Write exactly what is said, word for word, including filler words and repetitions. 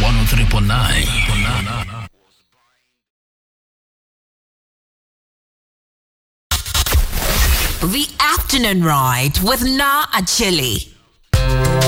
one oh three point nine. The Afternoon Ride with Na Achille.